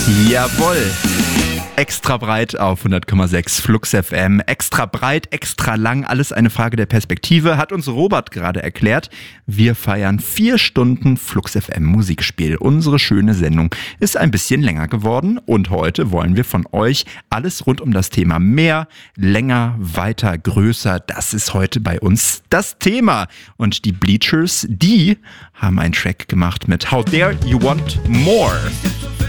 Jawohl. Extra breit auf 100,6 Flux FM. Extra breit, extra lang, alles eine Frage der Perspektive, hat uns Robert gerade erklärt. Wir feiern 4 Stunden Flux FM Musikspiel. Unsere schöne Sendung ist ein bisschen länger geworden und heute wollen wir von euch alles rund um das Thema mehr, länger, weiter, größer. Das ist heute bei uns das Thema. Und die Bleachers, die haben einen Track gemacht mit How Dare You Want More.